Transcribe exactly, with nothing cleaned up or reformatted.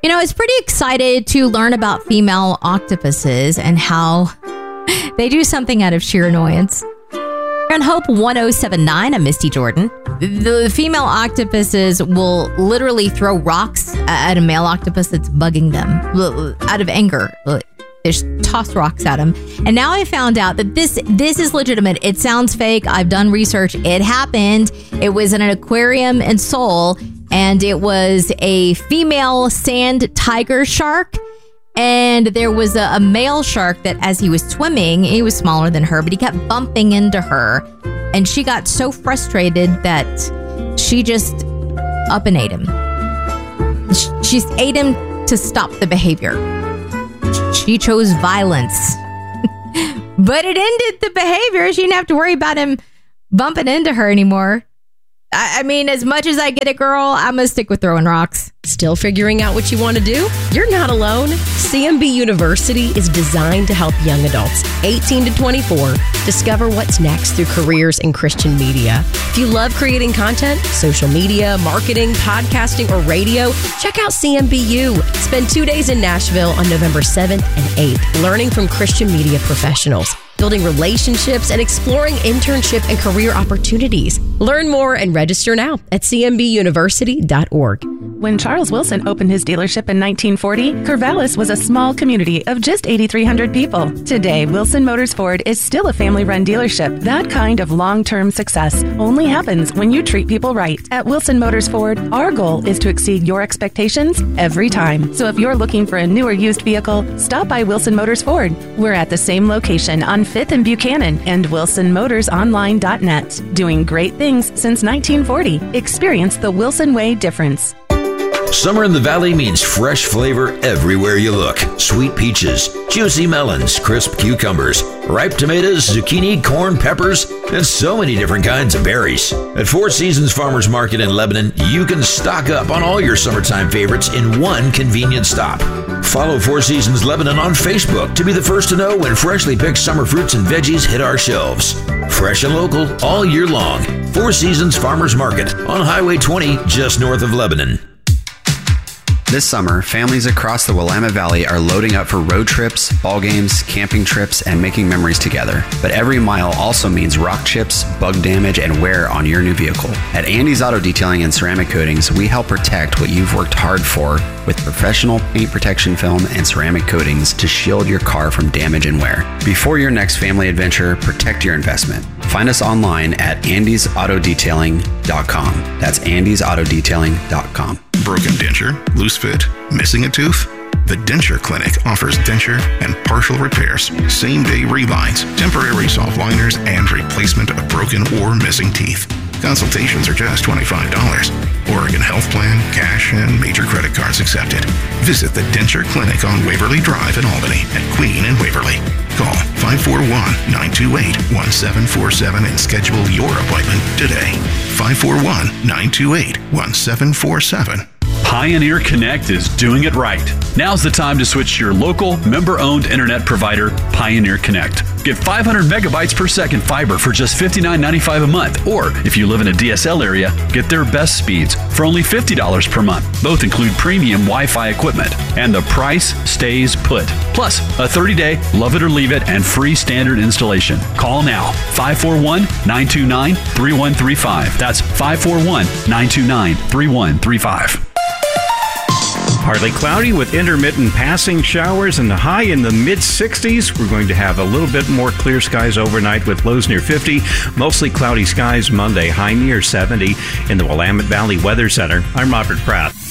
You know, I was pretty excited to learn about female octopuses and how they do something out of sheer annoyance. On Hope one oh seven point nine, I'm Misty Jordan. The female octopuses will literally throw rocks at a male octopus that's bugging them out of anger. They just toss rocks at him. And now I found out that this this is legitimate. It sounds fake. I've done research. It happened. It was in an aquarium in Seoul, and it was a female sand tiger shark. And there was a, a male shark that as he was swimming, he was smaller than her, but he kept bumping into her. And she got so frustrated that she just up and ate him. She, she ate him to stop the behavior. She chose violence. But it ended the behavior. She didn't have to worry about him bumping into her anymore. I, I mean, as much as I get it, girl, I'm going to stick with throwing rocks. Still figuring out what you want to do? You're not alone. C M B University is designed to help young adults, eighteen to twenty-four, discover what's next through careers in Christian media. If you love creating content, social media, marketing, podcasting, or radio, check out C M B U. Spend two days in Nashville on November seventh and eighth, learning from Christian media professionals, building relationships, and exploring internship and career opportunities. Learn more and register now at c m b university dot org. When Charles Wilson opened his dealership in nineteen forty, Corvallis was a small community of just eight thousand three hundred people. Today, Wilson Motors Ford is still a family-run dealership. That kind of long-term success only happens when you treat people right. At Wilson Motors Ford, our goal is to exceed your expectations every time. So if you're looking for a new or used vehicle, stop by Wilson Motors Ford. We're at the same location on fifth and Buchanan and wilson motors online dot net. Doing great things since nineteen forty. Experience the Wilson Way difference. Summer in the Valley means fresh flavor everywhere you look. Sweet peaches, juicy melons, crisp cucumbers, ripe tomatoes, zucchini, corn, peppers, and so many different kinds of berries. At Four Seasons Farmers Market in Lebanon, you can stock up on all your summertime favorites in one convenient stop. Follow Four Seasons Lebanon on Facebook to be the first to know when freshly picked summer fruits and veggies hit our shelves. Fresh and local all year long. Four Seasons Farmers Market on Highway twenty, just north of Lebanon. This summer, families across the Willamette Valley are loading up for road trips, ball games, camping trips, and making memories together. But every mile also means rock chips, bug damage, and wear on your new vehicle. At Andy's Auto Detailing and Ceramic Coatings, we help protect what you've worked hard for with professional paint protection film and ceramic coatings to shield your car from damage and wear. Before your next family adventure, protect your investment. Find us online at andys auto detailing dot com. That's andys auto detailing dot com. Broken denture, loose fit, missing a tooth? The Denture Clinic offers denture and partial repairs, same-day relines, temporary soft liners, and replacement of broken or missing teeth. Consultations are just twenty-five dollars. Oregon Health Plan, cash, and major credit cards accepted. Visit the Denture Clinic on Waverly Drive in Albany and Queen in Waverly. Call five four one, nine two eight, one seven four seven and schedule your appointment today. five four one, nine two eight, one seven four seven. Pioneer Connect is doing it right. Now's the time to switch to your local, member-owned internet provider, Pioneer Connect. Get five hundred megabytes per second fiber for just fifty-nine ninety-five a month. Or, if you live in a D S L area, get their best speeds for only fifty dollars per month. Both include premium Wi-Fi equipment. And the price stays put. Plus, a thirty-day, love it or leave it, and free standard installation. Call now, five four one, nine two nine, three one three five. That's five four one, nine two nine, three one three five. Partly cloudy with intermittent passing showers and the high in the mid sixties. We're going to have a little bit more clear skies overnight with lows near fifty. Mostly cloudy skies Monday, high near seventy. In the Willamette Valley Weather Center, I'm Robert Pratt.